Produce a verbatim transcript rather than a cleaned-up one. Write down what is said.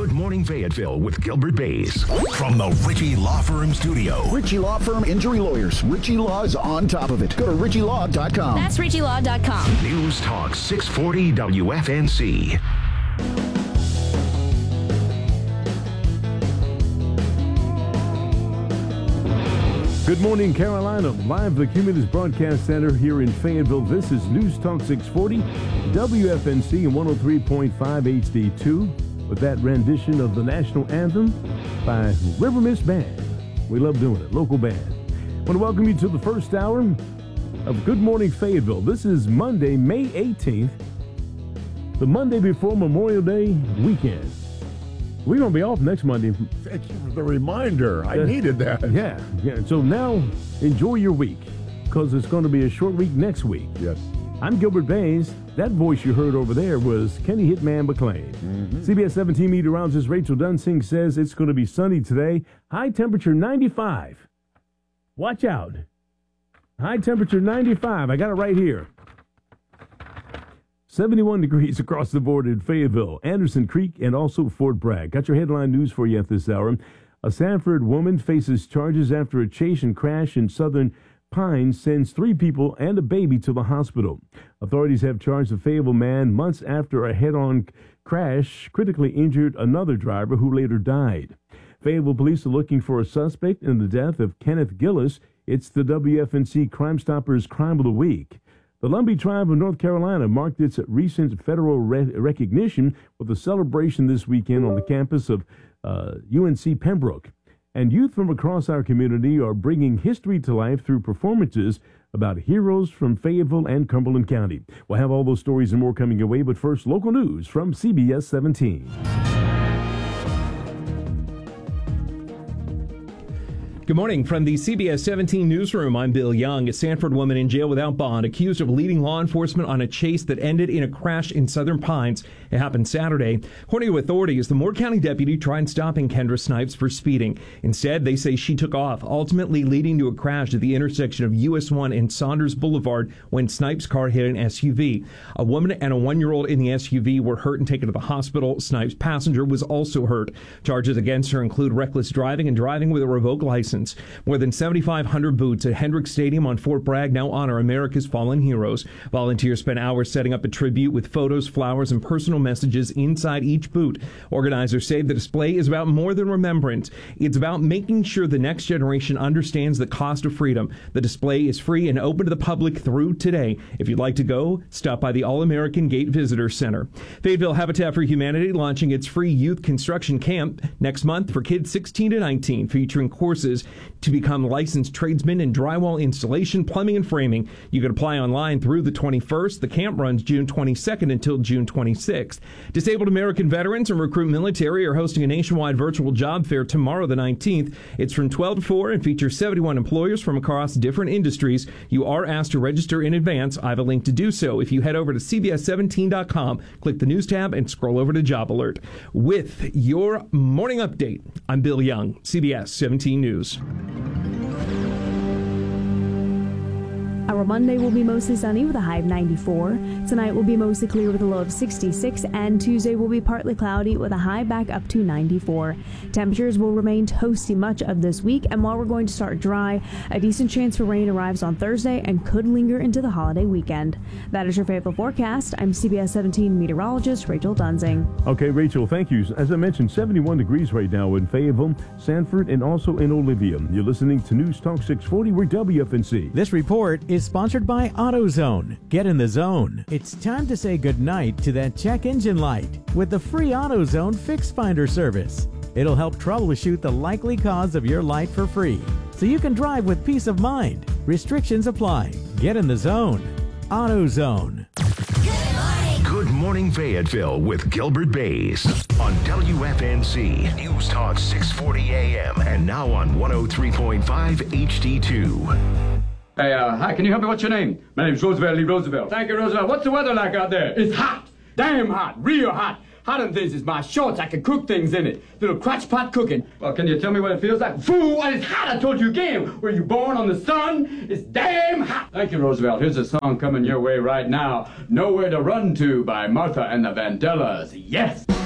Good Morning Fayetteville with Gilbert Bays. From the Ritchie Law Firm studio. Ritchie Law Firm Injury Lawyers. Ritchie Law is on top of it. Go to ritchie law dot com. That's ritchie law dot com. News Talk six forty W F N C. Good morning, Carolina. Live the Cumulus Broadcast Center here in Fayetteville. This is News Talk six forty, W F N C and one oh three point five H D two with that rendition of the national anthem by River Mist Band. We love doing it, local band. I want to welcome you to the first hour of Good Morning Fayetteville. This is Monday, May eighteenth, the Monday before Memorial Day weekend. We're going to be off next Monday. Thank you for the reminder. I uh, needed that. Yeah, yeah. So now enjoy your week because it's going to be a short week next week. Yes. I'm Gilbert Bays. That voice you heard over there was Kenny Hitman McLean. Mm-hmm. C B S seventeen meteorologist Rachel Dunsing says it's going to be sunny today. High temperature ninety-five. Watch out. High temperature ninety-five. I got it right here. seventy-one degrees across the board in Fayetteville, Anderson Creek, and also Fort Bragg. Got your headline news for you at this hour. A Sanford woman faces charges after a chase and crash in Southern Pines sends three people and a baby to the hospital. Authorities have charged a Fayetteville man months after a head-on crash critically injured another driver who later died. Fayetteville police are looking for a suspect in the death of Kenneth Gillis. It's the W F N C Crime Stoppers Crime of the Week. The Lumbee Tribe of North Carolina marked its recent federal re- recognition with a celebration this weekend on the campus of uh, U N C Pembroke. And youth from across our community are bringing history to life through performances about heroes from Fayetteville and Cumberland County. We'll have all those stories and more coming your way, but first, local news from C B S seventeen. Good morning from the C B S seventeen newsroom. I'm Bill Young. A Sanford woman in jail without bond accused of leading law enforcement on a chase that ended in a crash in Southern Pines. It happened Saturday. According to authorities, the Moore County deputy tried stopping Kendra Snipes for speeding. Instead, they say she took off, ultimately leading to a crash at the intersection of U S one and Saunders Boulevard when Snipes' car hit an S U V. A woman and a one-year-old in the S U V were hurt and taken to the hospital. Snipes' passenger was also hurt. Charges against her include reckless driving and driving with a revoked license. More than seventy-five hundred booths at Hendricks Stadium on Fort Bragg now honor America's fallen heroes. Volunteers spent hours setting up a tribute with photos, flowers, and personal messages inside each booth. Organizers say the display is about more than remembrance. It's about making sure the next generation understands the cost of freedom. The display is free and open to the public through today. If you'd like to go, stop by the All-American Gate Visitor Center. Fayetteville Habitat for Humanity launching its free youth construction camp next month for kids sixteen to nineteen, featuring courses to become licensed tradesmen in drywall installation, plumbing, and framing. You can apply online through the twenty-first. The camp runs June twenty-second until June twenty-sixth. Disabled American veterans and recruit military are hosting a nationwide virtual job fair tomorrow, the nineteenth. It's from twelve to four and features seventy-one employers from across different industries. You are asked to register in advance. I have a link to do so. If you head over to C B S seventeen dot com, click the news tab, and scroll over to Job Alert. With your morning update, I'm Bill Young, C B S seventeen News. Our Monday will be mostly sunny with a high of ninety-four. Tonight will be mostly clear with a low of sixty-six, and Tuesday will be partly cloudy with a high back up to ninety-four. Temperatures will remain toasty much of this week, and while we're going to start dry, a decent chance for rain arrives on Thursday and could linger into the holiday weekend. That is your Fayetteville forecast. I'm C B S seventeen meteorologist Rachel Dunsing. Okay, Rachel, thank you. As I mentioned, seventy-one degrees right now in Fayetteville, Sanford, and also in Olivia. You're listening to News Talk six forty. We're W F N C. This report is sponsored by AutoZone. Get in the zone. It's time to say goodnight to that check engine light with the free AutoZone Fix Finder service. It'll help troubleshoot the likely cause of your light for free, so you can drive with peace of mind. Restrictions apply. Get in the zone. AutoZone. Good morning. Good morning, Fayetteville with Gilbert Bays on W F N C News Talk six forty A M and now on one oh three point five H D two. Hey, uh, hi, can you help me? What's your name? My name's Roosevelt Lee Roosevelt. Thank you, Roosevelt. What's the weather like out there? It's hot. Damn hot. Real hot. Hot in things is my shorts. I can cook things in it. Little crotch pot cooking. Well, can you tell me what it feels like? Fool, and it's hot. I told you again. Were you born on the sun? It's damn hot. Thank you, Roosevelt. Here's a song coming your way right now. Nowhere to Run To by Martha and the Vandellas. Yes.